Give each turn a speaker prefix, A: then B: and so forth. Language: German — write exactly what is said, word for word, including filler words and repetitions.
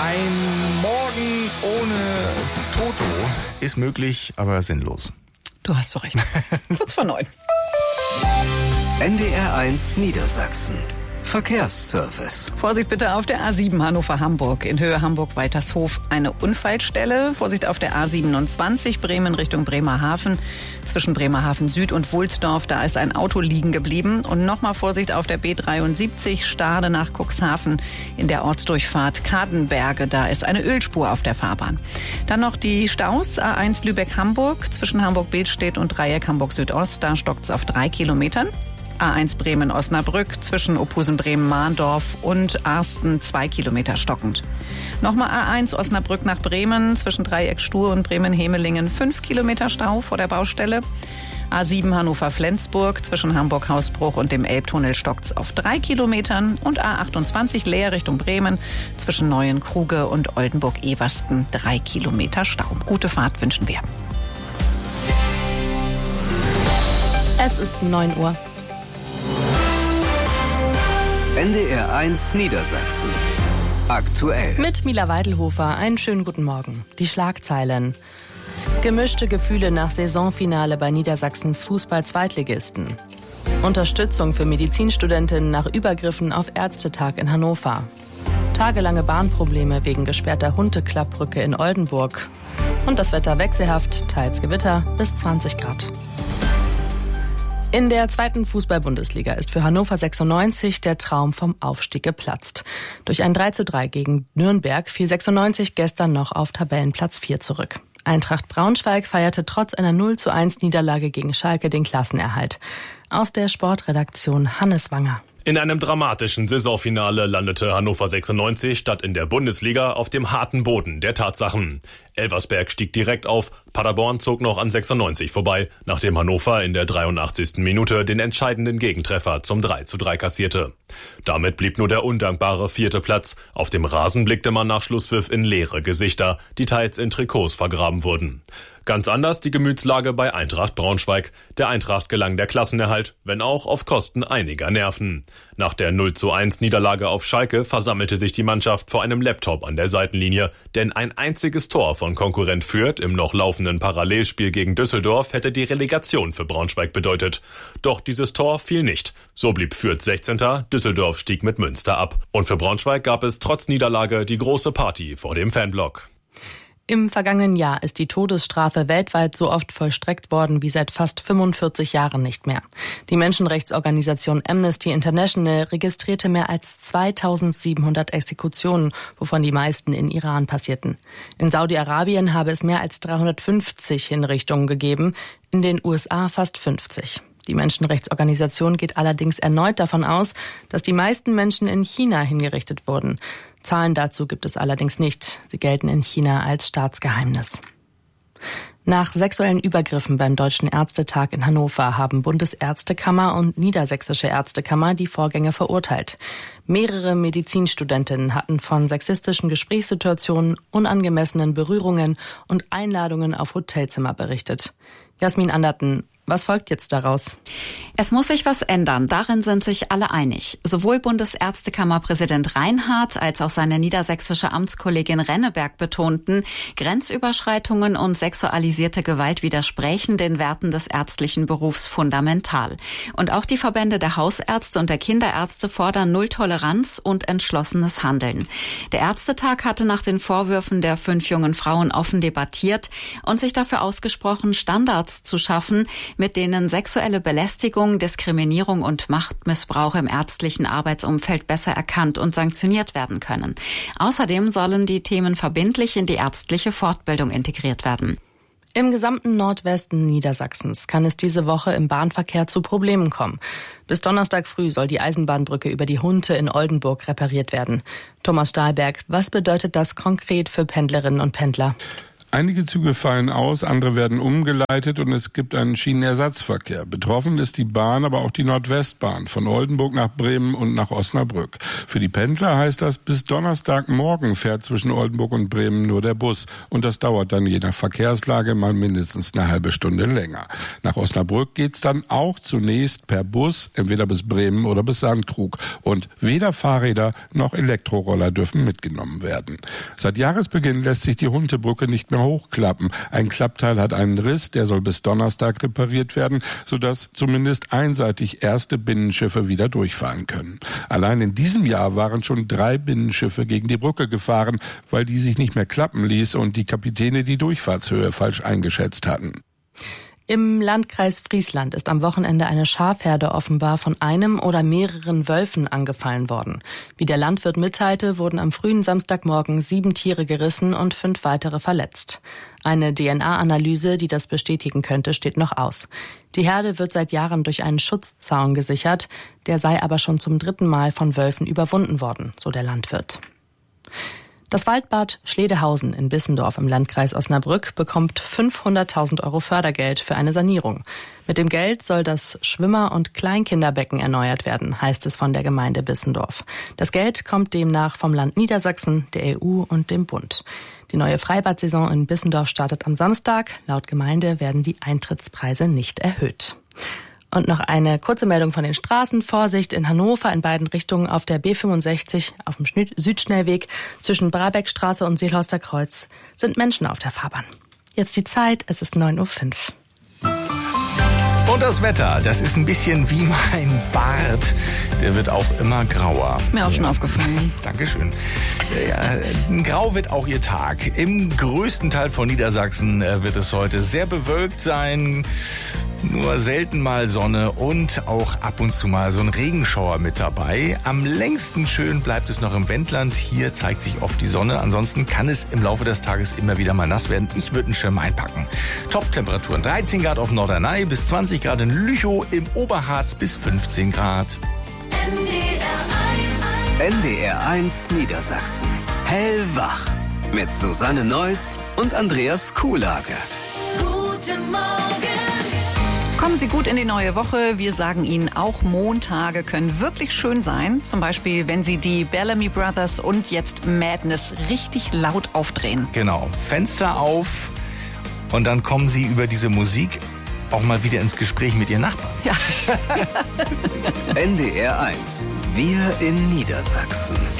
A: Ein Morgen ohne Toto ist möglich, aber sinnlos.
B: Du hast so recht. Kurz vor neun.
C: N D R eins Niedersachsen. Verkehrsservice.
B: Vorsicht bitte auf der A sieben Hannover-Hamburg. In Höhe Hamburg-Weitershof eine Unfallstelle. Vorsicht auf der A siebenundzwanzig Bremen Richtung Bremerhaven. Zwischen Bremerhaven Süd und Wulsdorf, da ist ein Auto liegen geblieben. Und nochmal Vorsicht auf der B dreiundsiebzig Stade nach Cuxhaven in der Ortsdurchfahrt Kadenberge. Da ist eine Ölspur auf der Fahrbahn. Dann noch die Staus. A eins Lübeck-Hamburg zwischen Hamburg-Billstedt und Dreieck Hamburg-Südost. Da stockt's auf drei Kilometern. A eins Bremen-Osnabrück zwischen Ophusen-Bremen-Mahndorf und Arsten zwei Kilometer stockend. Nochmal A eins Osnabrück nach Bremen zwischen Dreieck Stur und Bremen-Hemelingen fünf Kilometer Stau vor der Baustelle. A sieben Hannover-Flensburg zwischen Hamburg-Hausbruch und dem Elbtunnel stockt's auf drei Kilometern. Und A achtundzwanzig Leer Richtung Bremen zwischen Neuenkruge und Oldenburg-Eversten drei Kilometer Stau. Gute Fahrt wünschen wir.
D: Es ist neun Uhr.
C: N D R eins Niedersachsen. Aktuell.
D: Mit Mila Weidelhofer. Einen schönen guten Morgen. Die Schlagzeilen. Gemischte Gefühle nach Saisonfinale bei Niedersachsens Fußball-Zweitligisten. Unterstützung für Medizinstudentinnen nach Übergriffen auf Ärztetag in Hannover. Tagelange Bahnprobleme wegen gesperrter Hundeklappbrücke in Oldenburg. Und das Wetter wechselhaft, teils Gewitter bis zwanzig Grad. In der zweiten Fußball-Bundesliga ist für Hannover sechsundneunzig der Traum vom Aufstieg geplatzt. Durch ein drei zu drei gegen Nürnberg fiel sechsundneunzig gestern noch auf Tabellenplatz vier zurück. Eintracht Braunschweig feierte trotz einer null zu eins Niederlage gegen Schalke den Klassenerhalt. Aus der Sportredaktion Hannes Wanger.
E: In einem dramatischen Saisonfinale landete Hannover sechsundneunzig statt in der Bundesliga auf dem harten Boden der Tatsachen. Elversberg stieg direkt auf, Paderborn zog noch an sechsundneunzig vorbei, nachdem Hannover in der dreiundachtzigsten Minute den entscheidenden Gegentreffer zum drei zu drei kassierte. Damit blieb nur der undankbare vierte Platz. Auf dem Rasen blickte man nach Schlusspfiff in leere Gesichter, die teils in Trikots vergraben wurden. Ganz anders die Gemütslage bei Eintracht Braunschweig. Der Eintracht gelang der Klassenerhalt, wenn auch auf Kosten einiger Nerven. Nach der null zu eins Niederlage auf Schalke versammelte sich die Mannschaft vor einem Laptop an der Seitenlinie, denn ein einziges Tor von Konkurrent Fürth im noch laufenden Parallelspiel gegen Düsseldorf hätte die Relegation für Braunschweig bedeutet. Doch dieses Tor fiel nicht. So blieb Fürth sechzehnter, Düsseldorf stieg mit Münster ab. Und für Braunschweig gab es trotz Niederlage die große Party vor dem Fanblock.
D: Im vergangenen Jahr ist die Todesstrafe weltweit so oft vollstreckt worden wie seit fast fünfundvierzig Jahren nicht mehr. Die Menschenrechtsorganisation Amnesty International registrierte mehr als zweitausendsiebenhundert Exekutionen, wovon die meisten in Iran passierten. In Saudi-Arabien habe es mehr als dreihundertfünfzig Hinrichtungen gegeben, in den U S A fast fünfzig. Die Menschenrechtsorganisation geht allerdings erneut davon aus, dass die meisten Menschen in China hingerichtet wurden. Zahlen dazu gibt es allerdings nicht. Sie gelten in China als Staatsgeheimnis. Nach sexuellen Übergriffen beim Deutschen Ärztetag in Hannover haben Bundesärztekammer und Niedersächsische Ärztekammer die Vorgänge verurteilt. Mehrere Medizinstudentinnen hatten von sexistischen Gesprächssituationen, unangemessenen Berührungen und Einladungen auf Hotelzimmer berichtet. Jasmin Anderten, was folgt jetzt daraus?
F: Es muss sich was ändern. Darin sind sich alle einig. Sowohl Bundesärztekammerpräsident Reinhardt als auch seine niedersächsische Amtskollegin Renneberg betonten, Grenzüberschreitungen und sexualisierte Gewalt widersprächen den Werten des ärztlichen Berufs fundamental. Und auch die Verbände der Hausärzte und der Kinderärzte fordern Nulltoleranz und entschlossenes Handeln. Der Ärztetag hatte nach den Vorwürfen der fünf jungen Frauen offen debattiert und sich dafür ausgesprochen, Standards zu schaffen, mit denen sexuelle Belästigung, Diskriminierung und Machtmissbrauch im ärztlichen Arbeitsumfeld besser erkannt und sanktioniert werden können. Außerdem sollen die Themen verbindlich in die ärztliche Fortbildung integriert werden.
D: Im gesamten Nordwesten Niedersachsens kann es diese Woche im Bahnverkehr zu Problemen kommen. Bis Donnerstag früh soll die Eisenbahnbrücke über die Hunte in Oldenburg repariert werden. Thomas Stahlberg, was bedeutet das konkret für Pendlerinnen und Pendler?
G: Einige Züge fallen aus, andere werden umgeleitet und es gibt einen Schienenersatzverkehr. Betroffen ist die Bahn, aber auch die Nordwestbahn von Oldenburg nach Bremen und nach Osnabrück. Für die Pendler heißt das, bis Donnerstagmorgen fährt zwischen Oldenburg und Bremen nur der Bus. Und das dauert dann je nach Verkehrslage mal mindestens eine halbe Stunde länger. Nach Osnabrück geht's dann auch zunächst per Bus, entweder bis Bremen oder bis Sandkrug. Und weder Fahrräder noch Elektroroller dürfen mitgenommen werden. Seit Jahresbeginn lässt sich die Huntebrücke nicht mehr hochklappen. Ein Klappteil hat einen Riss, der soll bis Donnerstag repariert werden, sodass zumindest einseitig erste Binnenschiffe wieder durchfahren können. Allein in diesem Jahr waren schon drei Binnenschiffe gegen die Brücke gefahren, weil die sich nicht mehr klappen ließ und die Kapitäne die Durchfahrtshöhe falsch eingeschätzt hatten.
D: Im Landkreis Friesland ist am Wochenende eine Schafherde offenbar von einem oder mehreren Wölfen angefallen worden. Wie der Landwirt mitteilte, wurden am frühen Samstagmorgen sieben Tiere gerissen und fünf weitere verletzt. Eine D N A-Analyse, die das bestätigen könnte, steht noch aus. Die Herde wird seit Jahren durch einen Schutzzaun gesichert, der sei aber schon zum dritten Mal von Wölfen überwunden worden, so der Landwirt. Das Waldbad Schledehausen in Bissendorf im Landkreis Osnabrück bekommt fünfhunderttausend Euro Fördergeld für eine Sanierung. Mit dem Geld soll das Schwimmer- und Kleinkinderbecken erneuert werden, heißt es von der Gemeinde Bissendorf. Das Geld kommt demnach vom Land Niedersachsen, der E U und dem Bund. Die neue Freibad-Saison in Bissendorf startet am Samstag. Laut Gemeinde werden die Eintrittspreise nicht erhöht. Und noch eine kurze Meldung von den Straßen. Vorsicht in Hannover in beiden Richtungen auf der B fünfundsechzig auf dem Südschnellweg zwischen Brabeckstraße und Seelhorster Kreuz sind Menschen auf der Fahrbahn. Jetzt die Zeit, es ist neun Uhr fünf.
A: Und das Wetter, das ist ein bisschen wie mein Bart. Der wird auch immer grauer.
B: Ist mir auch
A: ja.
B: schon aufgefallen.
A: Dankeschön. Ja, grau wird auch Ihr Tag. Im größten Teil von Niedersachsen wird es heute sehr bewölkt sein. Nur selten mal Sonne und auch ab und zu mal so ein Regenschauer mit dabei. Am längsten schön bleibt es noch im Wendland. Hier zeigt sich oft die Sonne. Ansonsten kann es im Laufe des Tages immer wieder mal nass werden. Ich würde einen Schirm einpacken. Top-Temperaturen dreizehn Grad auf Norderney bis zwanzig Grad in Lüchow, im Oberharz bis fünfzehn Grad.
C: N D R eins Niedersachsen. Hellwach. Mit Susanne Neuss und Andreas Kuhlage.
H: Guten Morgen.
B: Kommen Sie gut in die neue Woche. Wir sagen Ihnen, auch Montage können wirklich schön sein. Zum Beispiel, wenn Sie die Bellamy Brothers und jetzt Madness richtig laut aufdrehen.
A: Genau. Fenster auf und dann kommen Sie über diese Musik auch mal wieder ins Gespräch mit Ihren Nachbarn.
B: Ja.
C: N D R eins. Wir in Niedersachsen.